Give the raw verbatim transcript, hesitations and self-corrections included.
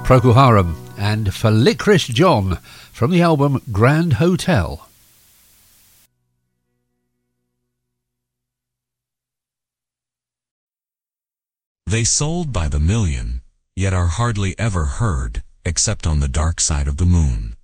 Procol Harum and For Licorice John from the album Grand Hotel. They sold by the million, yet are hardly ever heard, except on the dark side of the moon.